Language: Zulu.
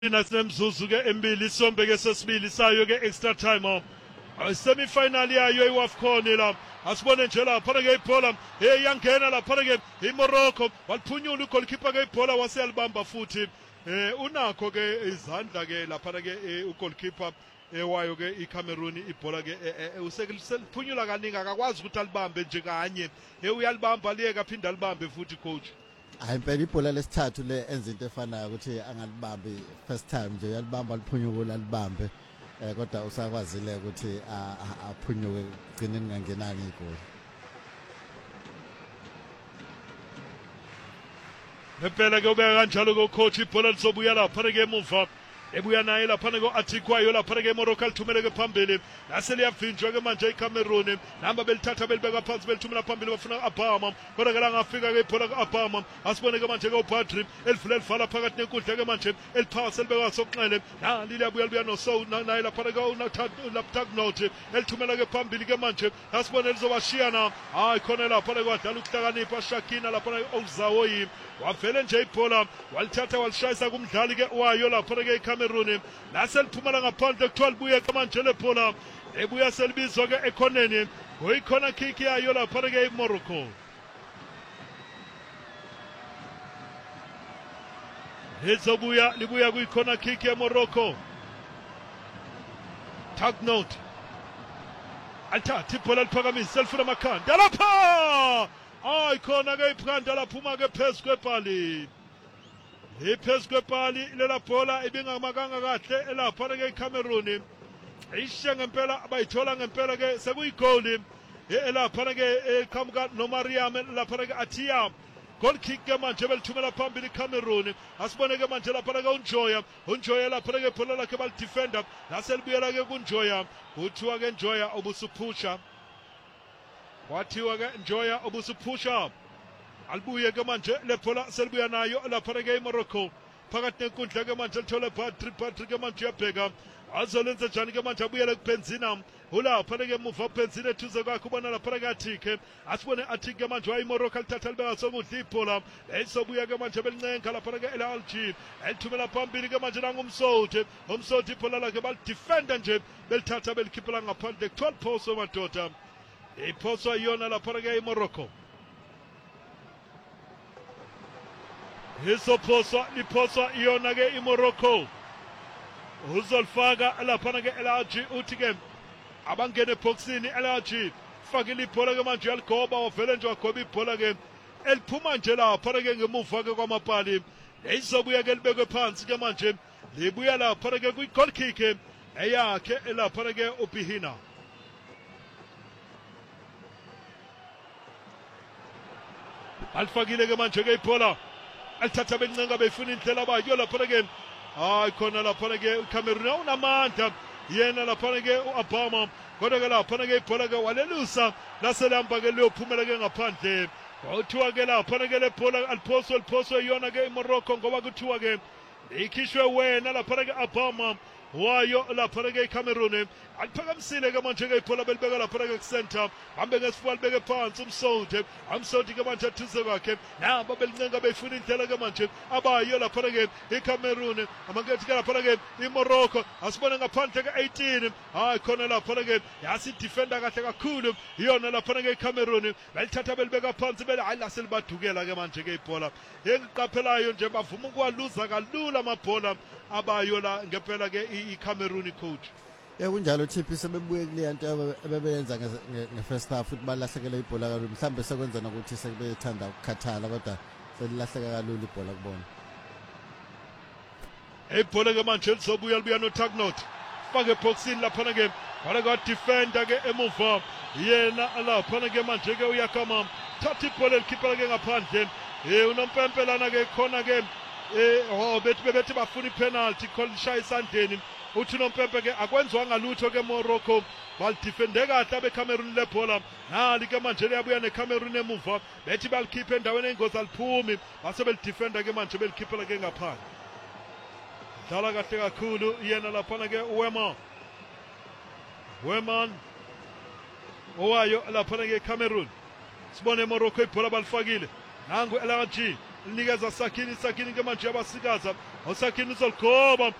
nasemzuzu ke embili sombe ke sesibili sayo ke extra time semi final yayo iWAFCON la asibone nje lapha ke ibhola yangena lapha ke iMorocco waliphunyula ugoalkeeper ke ibhola waseyalibamba futhi unakho ke izandla ke lapha ke ugoalkeeper wayo ke iCameroon ibhola ke usekuphunyula kaningi akakwazi ukuthi alibambe nje kanye uyalibamba liyeka phinda alibambe futhi coach. Hayi impela ibhola lesithathu le enza into efanayo ukuthi angalibambi first time nje uyalibamba liphunyuka alibambe kodwa usakwazile ukuthi aphunyuke gcineni ngangenani igoli. Ngempela ke ubeka kanjalo ko coach ibhola lizobuya lapha ke emuva ebuya naye lapha ko Atikwayo lapha ke Morocco lithumele ke phambili lase liyavinjwa ke manje iCameroon namba belithatha belibeka phansi belithumela phambili bafuna Abama kodwa ke la ngafika ke ibhola kaAbama asibone ke manje ke uPadri elivule livala phakathi nenkundla ke manje eliphasa libeka sokunxele nali liyabuya no so naye lapha ke unatag note elithumela ke phambili ke manje asibone lizobashiyana hayi khona lapha ke kwadala ukuhlakanipha Shakina lapha uzawoyi wavele nje ibhola walithatha walishayisa kumdlali ke wayo lapha ke iCameroon lase liphumela ngaphandle kuthiwa libuye ke manje lebhola ebuya selibizwa ke ekhoneni ngoyikhona kick yayo lapha ke iMorocco. libuya kuyikhona kick yeMorocco. Tag note althatha ibhola liphakamisa selifuna amakhanda lapha hayi khona ke iphanda laphuma ke phezu kwebhali iphezu kwebhali lela bhola ibingamakanga kahle elapha ke iCameroon ishiya ngempela abayithola ngempela ke sekuyigoli elapha ke eqhamuka noMariam lapha ke Atia goal kick ke manje belithumela phambili iCameroon asibone ke manje lapha ke uNjoya lapha ke ibhola lakhe balidefender laselibuyela ke kuNjoya kuthiwa ke Njoya obusuphusha wathiwa ke Njoya obusuphusha alibuye ke manje lebhola selibuya nayo lapha ke iMorocco phakathi nenkundla ke manje lithola Patri ke manje uyabheka azolenza njani ke manje abuyele kuBenzina ulapha ke emuva uBenzina ethuze kwakhe ubona lapha ke Atike asibone Atike ke manje wayiMorocco lithatha libeka sokudla ibhola esobuya ke manje belincenga lapha ke LRG elithumela phambili ke manje nangumsodi ibhola lakhe balidefender nje belithatha belikhiphela ngaphandle kuthiwa liphoso madoda iphoso iyona lapha ke iMorocco. Liphoswa iyona ke iMorocco uzolifaka lapha ke LRG uthi ke abangene eboxini LRG fakile ibhola ke manje yaligoba wavele nje wagoba ibhola ke eliphuma nje lapha ke ngemuva ke kwamapali leyizobuya ke libekwe phansi ke manje libuya lapha ke kwi-goal kick eyakhe lapha ke uBihina. Alifakile ke manje ke ibhola alithatha bencenga befuna indlela bayo lapha ke hayi khona lapha ke iCameroon unamandla yena lapha ke uAbama kodwa ke lapha ke ibhola ke walelusa laselihamba ke liyophumela ke ngaphandle kuthiwa ke lapha ke lebhola aliphoswe iyona ke iMorocco ngoba kuthiwa ke ikhishwe wena lapha ke Abama wayo lapha ke iCameroon aliphakamisile ke manje ke ibhola belibeka lapha ke center hambe ngesifuba libeke phansi umsodi ke manje athuze kwakhe nabo belincenga befuna indlela ke manje abayo lapha ke iCameroon amangethi ke lapha ke iMorocco asibone ngaphandle ke 18 hayi khona lapha ke yasi defender kahle kakhulu iyona lapha ke iCameroon belithatha belibeka phansi hayi laselibadukela ke manje ke ibhola engiqaphelayo nje bavuma ukwaluza kalula amabhola abayo la ngempela ke iCameroon coach. Kunjalo TP sebebuye kuleya nto abebenza nge-first half futhi balahlekela ibhola kalula mhlambe sekwenza ukuthi sebethanda ukukhathala kodwa selilahleka kalula ibhola kubona. Ibhola ke manje lizobuya no Tagnot fake eboxini lapha ke wala ka defender ke emuva yena lapha ke manje ke uyakama thatha ibhola likhipha ke ngaphandle unompempelana ke khona ke bethi bafuna ipenalty kolishaya isandleni uthi nompempe ke akwenzwanga lutho ke Morocco balidefende kahle abeCameroon lebhola nali ke manje liyabuya neCameroon emuva bethi balikhipha endaweni engozi aliphumi base belidefenda ke manje belikhiphela ke ngaphandle dlala kahle kakhulu yena lapha ke Weman owayo lapha ke Cameroon sibone Morocco ibhola balifakile nangu LRG linikeza Sakini ke manje yabasikaza uSakhini uzoligoba